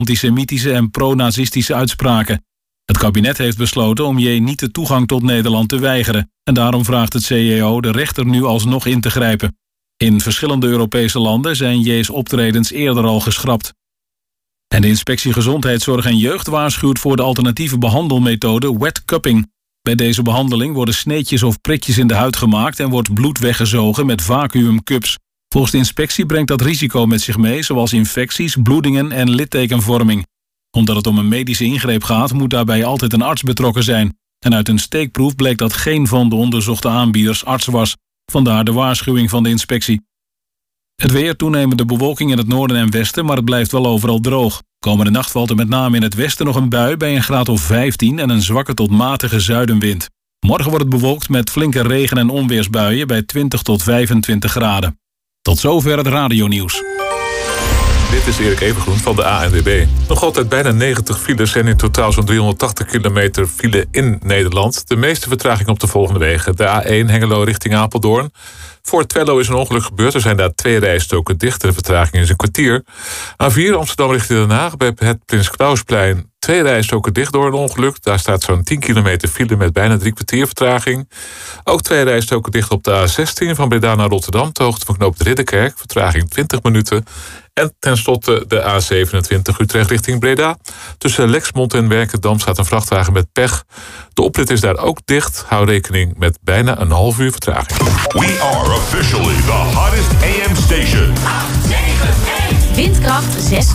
antisemitische en pro-nazistische uitspraken. Het kabinet heeft besloten om J niet de toegang tot Nederland te weigeren. En daarom vraagt het CEO de rechter nu alsnog in te grijpen. In verschillende Europese landen zijn J's optredens eerder al geschrapt. En de Inspectie Gezondheidszorg en Jeugd waarschuwt voor de alternatieve behandelmethode wet cupping. Bij deze behandeling worden sneetjes of prikjes in de huid gemaakt en wordt bloed weggezogen met vacuümcups. Volgens de inspectie brengt dat risico met zich mee, zoals infecties, bloedingen en littekenvorming. Omdat het om een medische ingreep gaat, moet daarbij altijd een arts betrokken zijn. En uit een steekproef bleek dat geen van de onderzochte aanbieders arts was. Vandaar de waarschuwing van de inspectie. Het weer, toenemende bewolking in het noorden en westen, maar het blijft wel overal droog. Komende nacht valt er met name in het westen nog een bui bij een graad of 15 en een zwakke tot matige zuidenwind. Morgen wordt het bewolkt met flinke regen- en onweersbuien bij 20 tot 25 graden. Tot zover het radionieuws. Dit is Erik Evengroen van de ANWB. Nog altijd bijna 90 files en in totaal zo'n 380 kilometer file in Nederland. De meeste vertraging op de volgende wegen. De A1 Hengelo richting Apeldoorn. Voor Twello is een ongeluk gebeurd. Er zijn daar 2 rijstroken dicht. De vertraging is een kwartier. A4 Amsterdam richting Den Haag bij het Prins Clausplein. 2 rijstroken dicht door een ongeluk. Daar staat zo'n 10 kilometer file met bijna 3 kwartier vertraging. Ook 2 rijstroken dicht op de A16 van Breda naar Rotterdam. Ter hoogte van knoop de Ridderkerk. Vertraging 20 minuten. En tenslotte de A27 Utrecht richting Breda. Tussen Lexmond en Werkendam staat een vrachtwagen met pech. De oprit is daar ook dicht. Hou rekening met bijna een half uur vertraging. We are officially the hottest AM station. 891. Windkracht 6.